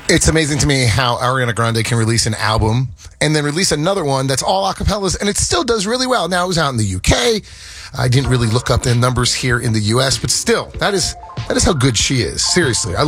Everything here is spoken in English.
It's amazing to me how Ariana Grande can release an album and then release another one that's all acapellas, and it still does really well. Now, it was out in the UK. I didn't really look up the numbers here in the US, but still, that is how good she is. Seriously, I